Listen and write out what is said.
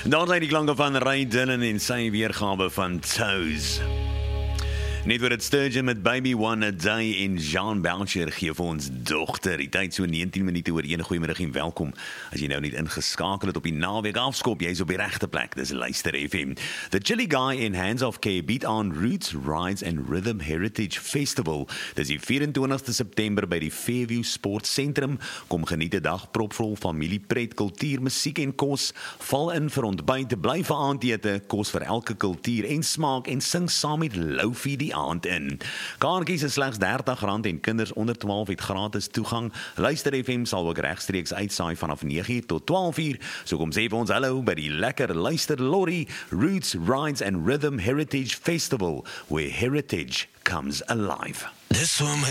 Daar zijn die klanke van Ray Dillon en sy weergawe van Toes. Net oor het Sturgeon met Baby One a Day en Jean Belcher gee vir ons dogter. Die tyd so 19 minute oor 1. Goeiemiddag en welkom. As jy nou net ingeskakel het op die naweek afskop, jy is op die regte plek. Dis Luister FM. The Chili Guy in Hands of Care bied aan Roots, Rides and Rhythm Heritage Festival. Dis die 24ste September by die Fairview Sports Centrum. Kom geniet 'n dag propvol familiepret, kultuur, musiek en kos. Val in vir ontbyt, bly vir aandete, kos vir elke kultuur en smaak en sing saam met Lofi die aand in. Kaartjies is slegs R30 en kinders onder 12 het gratis toegang. Luister FM sal ook regstreeks uitsaai vanaf 9:00 tot 12:00. So kom sê vir ons hallo by die lekker Luister Lorry, Roots, Rides and Rhythm Heritage Festival, where heritage comes alive. This one